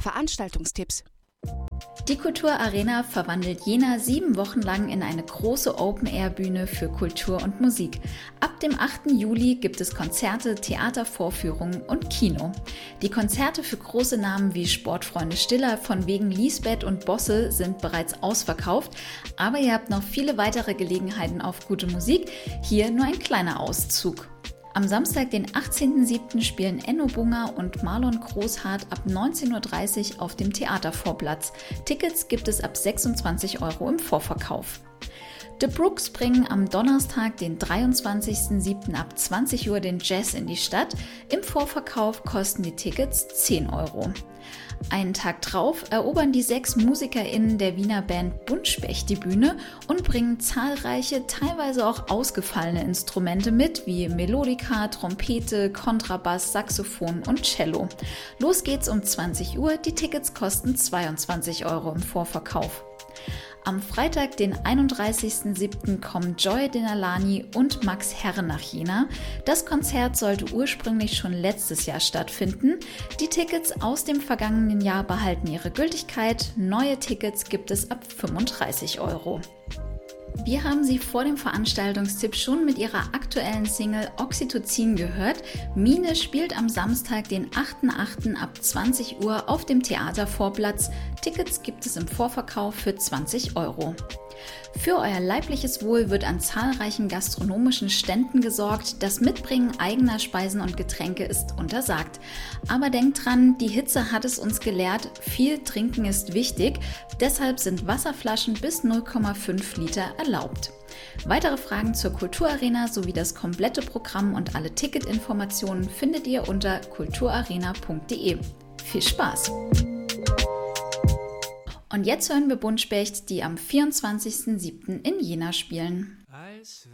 Veranstaltungstipps. Die Kulturarena verwandelt Jena 7 Wochen lang in eine große Open-Air-Bühne für Kultur und Musik. Ab dem 8. Juli gibt es Konzerte, Theatervorführungen und Kino. Die Konzerte für große Namen wie Sportfreunde Stiller, von wegen Lisbeth und Bosse sind bereits ausverkauft, aber ihr habt noch viele weitere Gelegenheiten auf gute Musik. Hier nur ein kleiner Auszug. Am Samstag, den 18.07. spielen Enno Bunger und Marlon Großhardt ab 19.30 Uhr auf dem Theatervorplatz. Tickets gibt es ab 26 € im Vorverkauf. The Brooks bringen am Donnerstag, den 23.07. ab 20 Uhr den Jazz in die Stadt. Im Vorverkauf kosten die Tickets 10 €. Einen Tag drauf erobern die 6 MusikerInnen der Wiener Band Buntspecht die Bühne und bringen zahlreiche, teilweise auch ausgefallene Instrumente mit, wie Melodika, Trompete, Kontrabass, Saxophon und Cello. Los geht's um 20 Uhr, die Tickets kosten 22 € im Vorverkauf. Am Freitag, den 31.07. kommen Joy Denalani und Max Herre nach Jena. Das Konzert sollte ursprünglich schon letztes Jahr stattfinden. Die Tickets aus dem vergangenen Jahr behalten ihre Gültigkeit. Neue Tickets gibt es ab 35 €. Wir haben sie vor dem Veranstaltungstipp schon mit ihrer aktuellen Single Oxytocin gehört. Mine spielt am Samstag, den 8.08. ab 20 Uhr auf dem Theatervorplatz. Tickets gibt es im Vorverkauf für 20 €. Für euer leibliches Wohl wird an zahlreichen gastronomischen Ständen gesorgt. Das Mitbringen eigener Speisen und Getränke ist untersagt. Aber denkt dran, die Hitze hat es uns gelehrt, viel Trinken ist wichtig. Deshalb sind Wasserflaschen bis 0,5 Liter erlaubt. Weitere Fragen zur Kulturarena sowie das komplette Programm und alle Ticketinformationen findet ihr unter kulturarena.de. Viel Spaß! Und jetzt hören wir Buntspecht, die am 24.07. in Jena spielen.